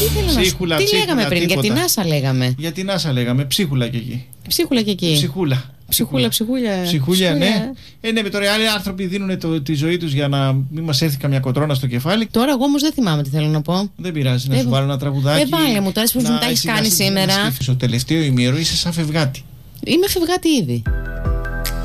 Ψίχουλα, τι λέγαμε πριν, τίποτα. για την Άσα λέγαμε. Για την Άσα λέγαμε, ψίχουλα και εκεί. Ψίχουλα και εκεί. Ψυχούλα. Ψυχούλια, ναι. Ναι, με τώρα άλλοι άνθρωποι δίνουν τη ζωή τους για να μην μας έρθει καμιά κοτρώνα στο κεφάλι. Τώρα εγώ όμως δεν θυμάμαι τι θέλω να πω. Δεν πειράζει, να σου βάλω ένα τραγουδάκι. Βάλε μου τώρα, πώς μου τα έχεις κάνει σήμερα. Στο τελευταίο ημίωρο είσαι σαν φευγάτη. Είμαι φευγάτη ήδη.